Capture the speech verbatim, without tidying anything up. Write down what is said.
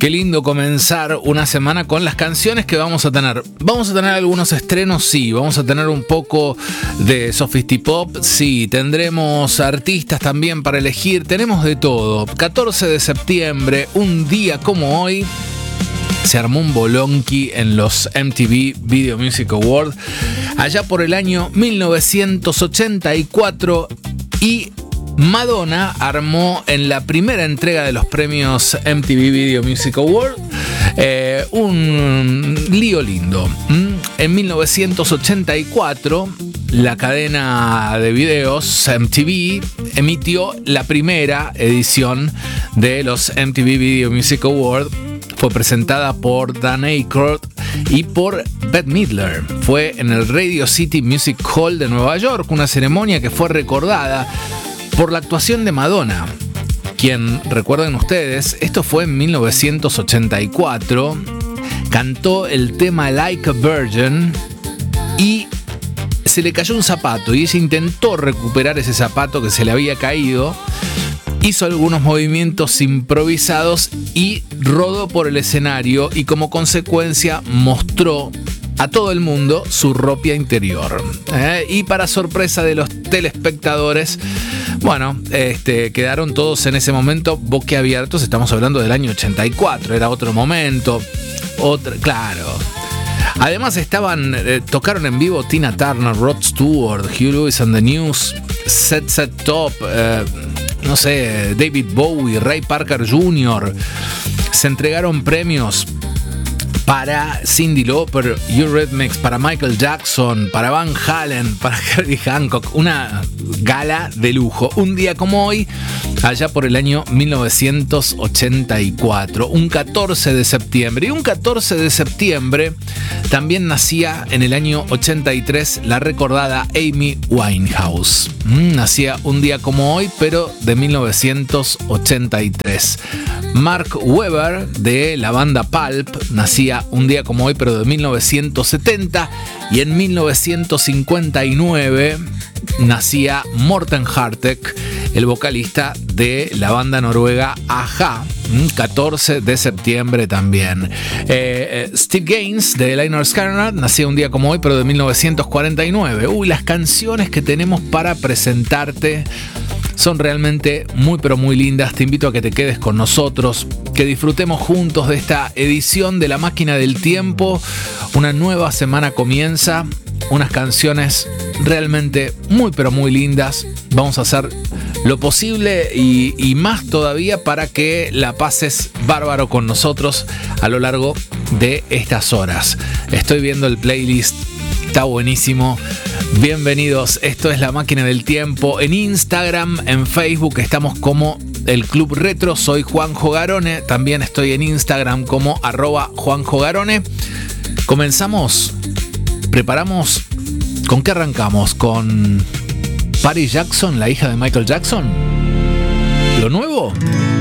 Qué lindo comenzar una semana con las canciones que vamos a tener. Vamos a tener algunos estrenos, sí. Vamos a tener un poco de Sofistipop, sí. Tendremos artistas también para elegir. Tenemos de todo. catorce de septiembre, un día como hoy, se armó un bolonqui en los M T V Video Music Awards allá por el año mil novecientos ochenta y cuatro, y Madonna armó en la primera entrega de los premios M T V Video Music Award eh, un lío lindo. En mil novecientos ochenta y cuatro, la cadena de videos M T V emitió la primera edición de los M T V Video Music Award. Fue presentada por Dan Aykroyd y por Bette Midler. Fue en el Radio City Music Hall de Nueva York, una ceremonia que fue recordada por la actuación de Madonna, quien, recuerden ustedes, esto fue en mil novecientos ochenta y cuatro, cantó el tema Like a Virgin y se le cayó un zapato y ella intentó recuperar ese zapato que se le había caído, hizo algunos movimientos improvisados y rodó por el escenario y como consecuencia mostró a todo el mundo su ropa interior. ¿eh? Y para sorpresa de los telespectadores, bueno, este, quedaron todos en ese momento boquiabiertos. Estamos hablando del año ochenta y cuatro, era otro momento, otro, claro. Además estaban, eh, tocaron en vivo Tina Turner, Rod Stewart, Huey Lewis and the News, Set Set Top, eh, no sé, David Bowie, Ray Parker junior Se entregaron premios para Cyndi Lauper, Eurythmics, para Michael Jackson, para Van Halen, para Herbie Hancock. Una gala de lujo. Un día como hoy, allá por el año mil novecientos ochenta y cuatro, un catorce de septiembre. Y un catorce de septiembre también nacía en el año ochenta y tres la recordada Amy Winehouse. Mm, nacía un día como hoy, pero de mil novecientos ochenta y tres. Mark Webber, de la banda Pulp, nacía un día como hoy, pero de mil novecientos setenta. Y en mil novecientos cincuenta y nueve nacía Morten Harket, el vocalista de la banda noruega A-ha, catorce de septiembre también. Eh, Steve Gaines, de Lynyrd Skynyrd, nacía un día como hoy, pero de mil novecientos cuarenta y nueve. Uy, las canciones que tenemos para presentarte son realmente muy pero muy lindas. Te invito a que te quedes con nosotros, que disfrutemos juntos de esta edición de La Máquina del Tiempo. Una nueva semana comienza, unas canciones realmente muy pero muy lindas. Vamos a hacer lo posible y, y más todavía para que la pases bárbaro con nosotros a lo largo de estas horas. Estoy viendo el playlist, está buenísimo. Bienvenidos, esto es La Máquina del Tiempo. En Instagram, en Facebook estamos como El Club Retro. Soy Juanjo Garone, también estoy en Instagram como arroba Juanjo Garone. Comenzamos, preparamos. ¿Con qué arrancamos? ¿Con Paris Jackson, la hija de Michael Jackson? ¿Lo nuevo?